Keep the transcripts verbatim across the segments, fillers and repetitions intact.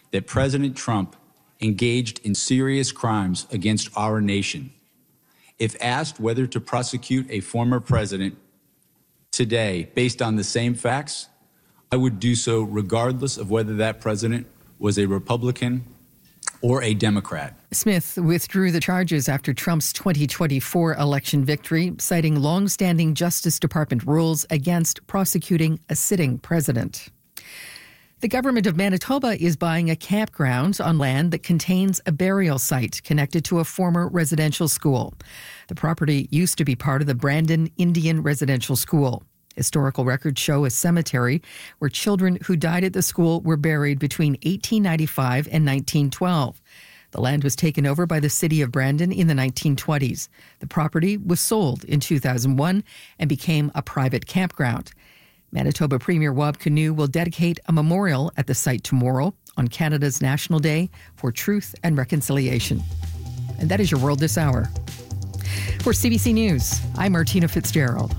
that President Trump engaged in serious crimes against our nation. If asked whether to prosecute a former president today based on the same facts, I would do so regardless of whether that president was a Republican or a Democrat. Smith withdrew the charges after Trump's twenty twenty-four election victory, citing long-standing Justice Department rules against prosecuting a sitting president. The government of Manitoba is buying a campground on land that contains a burial site connected to a former residential school. The property used to be part of the Brandon Indian Residential School. Historical records show a cemetery where children who died at the school were buried between eighteen ninety-five and nineteen twelve. The land was taken over by the city of Brandon in the nineteen twenties. The property was sold in two thousand one and became a private campground. Manitoba Premier Wab Kinew will dedicate a memorial at the site tomorrow on Canada's National Day for Truth and Reconciliation. And that is your World This Hour. For C B C News, I'm Martina Fitzgerald.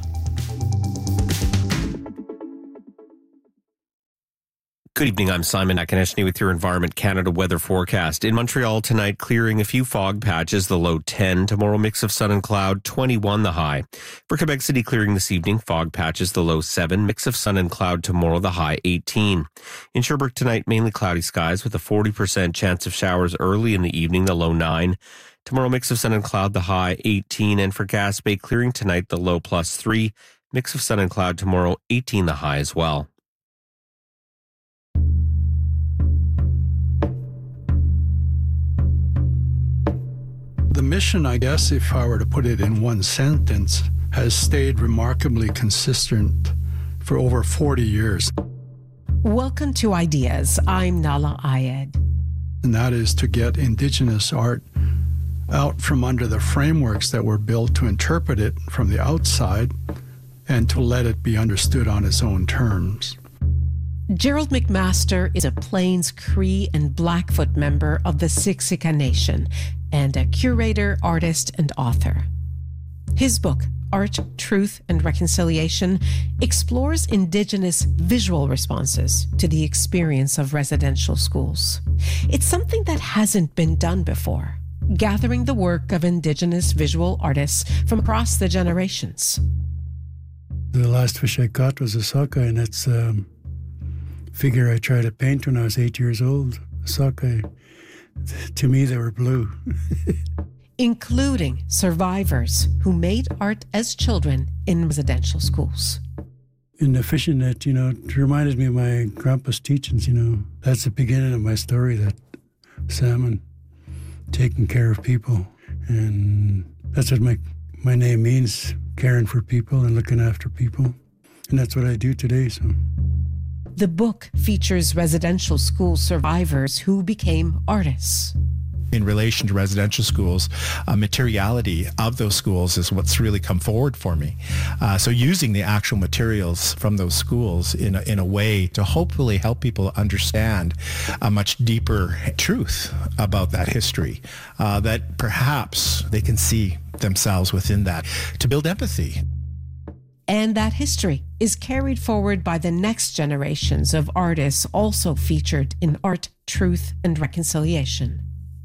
Good evening, I'm Simon Akonechny with your Environment Canada weather forecast. In Montreal tonight, clearing a few fog patches, the low ten. Tomorrow, mix of sun and cloud, twenty-one the high. For Quebec City, clearing this evening, fog patches, the low seven. Mix of sun and cloud tomorrow, the high eighteen. In Sherbrooke tonight, mainly cloudy skies with a forty percent chance of showers early in the evening, the low nine. Tomorrow, mix of sun and cloud, the high eighteen. And for Gaspé, clearing tonight, the low plus three. Mix of sun and cloud tomorrow, eighteen the high as well. The mission, I guess, if I were to put it in one sentence, has stayed remarkably consistent for over forty years. Welcome to Ideas. I'm Nala Ayed. And that is to get Indigenous art out from under the frameworks that were built to interpret it from the outside and to let it be understood on its own terms. Gerald McMaster is a Plains Cree and Blackfoot member of the Siksika Nation and a curator, artist, and author. His book, Art, Truth, and Reconciliation, explores Indigenous visual responses to the experience of residential schools. It's something that hasn't been done before, gathering the work of Indigenous visual artists from across the generations. The last fish I caught was a sockeye, and it's a um, figure I tried to paint when I was eight years old. A sockeye. To me, they were blue. Including survivors who made art as children in residential schools. In the fishing net, you know, it reminded me of my grandpa's teachings, you know. That's the beginning of my story, that salmon, taking care of people. And that's what my, my name means, caring for people and looking after people. And that's what I do today, so... The book features residential school survivors who became artists. In relation to residential schools, uh, materiality of those schools is what's really come forward for me. Uh, so using the actual materials from those schools in a, in a way to hopefully help people understand a much deeper truth about that history, uh, that perhaps they can see themselves within that, to build empathy. And that history is carried forward by the next generations of artists also featured in Art, Truth, and Reconciliation.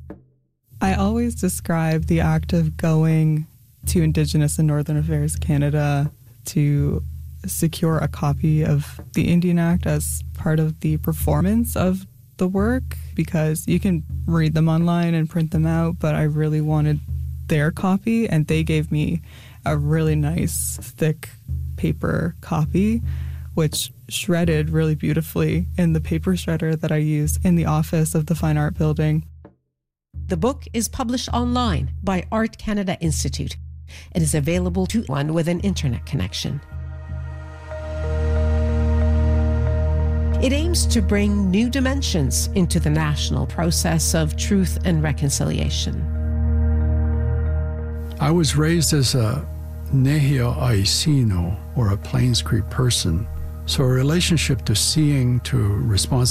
I always describe the act of going to Indigenous and Northern Affairs Canada to secure a copy of the Indian Act as part of the performance of the work, because you can read them online and print them out, but I really wanted their copy, and they gave me a really nice, thick paper copy, which shredded really beautifully in the paper shredder that I use in the office of the Fine Art Building. The book is published online by Art Canada Institute and is available to one with an internet connection. It aims to bring new dimensions into the national process of truth and reconciliation. I was raised as a Nehia Aisino, or a Plains Cree person, so a relationship to seeing, to responsibility,